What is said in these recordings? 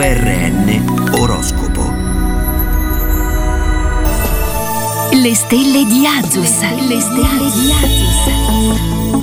URN Oroscopo. Le stelle di Azus. Le stelle di Azus.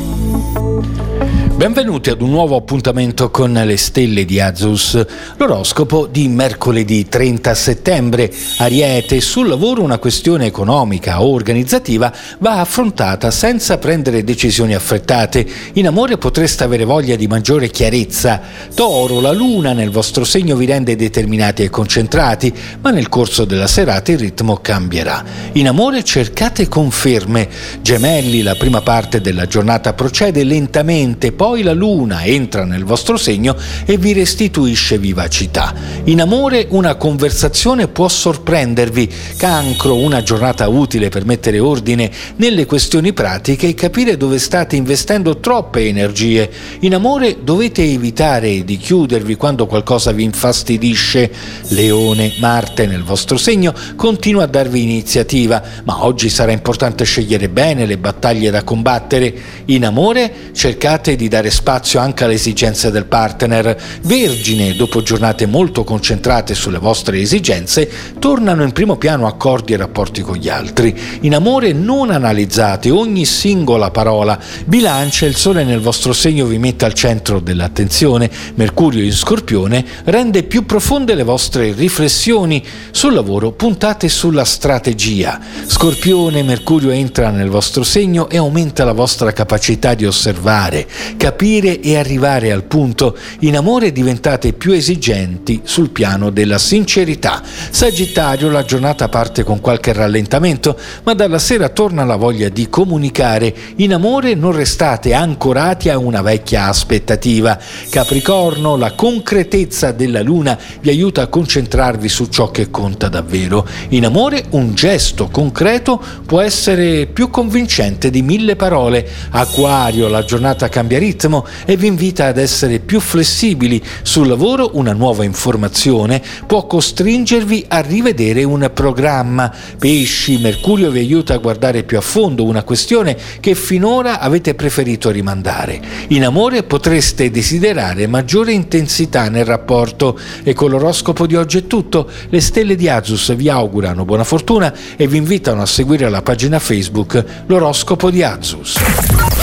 Benvenuti ad un nuovo appuntamento con le stelle di Azus, l'oroscopo di mercoledì 30 settembre. Ariete, sul lavoro una questione economica o organizzativa va affrontata senza prendere decisioni affrettate. In amore potreste avere voglia di maggiore chiarezza. Toro, la luna nel vostro segno vi rende determinati e concentrati, ma nel corso della serata il ritmo cambierà. In amore cercate conferme. Gemelli, la prima parte della giornata procede lentamente, poi la luna entra nel vostro segno e vi restituisce vivacità. In amore una conversazione può sorprendervi. Cancro, una giornata utile per mettere ordine nelle questioni pratiche e capire dove state investendo troppe energie. In amore dovete evitare di chiudervi quando qualcosa vi infastidisce. Leone, Marte nel vostro segno continua a darvi iniziativa, ma oggi sarà importante scegliere bene le battaglie da combattere. In amore cercate di dare spazio anche alle esigenze del partner. Vergine, dopo giornate molto concentrate sulle vostre esigenze, tornano in primo piano accordi e rapporti con gli altri. In amore non analizzate ogni singola parola. Bilancia, il sole nel vostro segno vi mette al centro dell'attenzione. Mercurio in Scorpione rende più profonde le vostre riflessioni. Sul lavoro puntate sulla strategia. Scorpione, Mercurio entra nel vostro segno e aumenta la vostra capacità di osservare, capire e arrivare al punto. In amore diventate più esigenti sul piano della sincerità. Sagittario, la giornata parte con qualche rallentamento, ma dalla sera torna la voglia di comunicare. In amore non restate ancorati a una vecchia aspettativa. Capricorno, la concretezza della luna vi aiuta a concentrarvi su ciò che conta davvero. In amore un gesto concreto può essere più convincente di 1000 parole. Acquario, la giornata cambia ritmo e vi invita ad essere più flessibili. Sul lavoro una nuova informazione può costringervi a rivedere un programma. Pesci, Mercurio vi aiuta a guardare più a fondo una questione che finora avete preferito rimandare. In amore potreste desiderare maggiore intensità nel rapporto. E con l'oroscopo di oggi è tutto. Le stelle di Azus vi augurano buona fortuna e vi invitano a seguire la pagina Facebook L'oroscopo di Azus.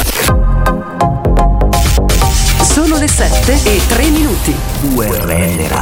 Sono le 7:03. URN